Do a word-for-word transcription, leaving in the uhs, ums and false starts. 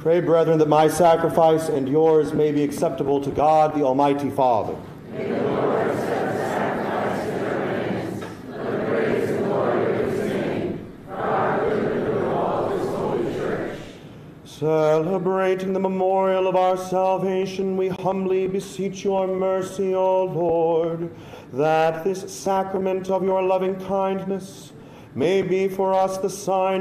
Pray, brethren, that my sacrifice and yours may be acceptable to God, the Almighty Father. May the Lord accept the sacrifice of your hands, for the praise and glory of his name, for our good and the good of all his holy church. Celebrating the memorial of our salvation, we humbly beseech your mercy, O Lord, that this sacrament of your loving kindness may be for us the sign